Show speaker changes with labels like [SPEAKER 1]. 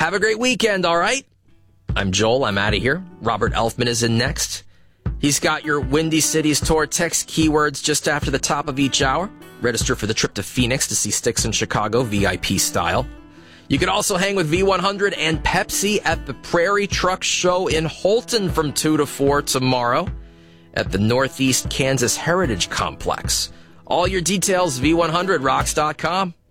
[SPEAKER 1] Have a great weekend, all right? I'm Joel. I'm out of here. Robert Elfman is in next. He's got your Windy Cities Tour text keywords just after the top of each hour. Register for the trip to Phoenix to see Styx in Chicago, VIP style. You can also hang with V100 and Pepsi at the Prairie Truck Show in Holton from 2 to 4 tomorrow at the Northeast Kansas Heritage Complex. All your details, V100rocks.com.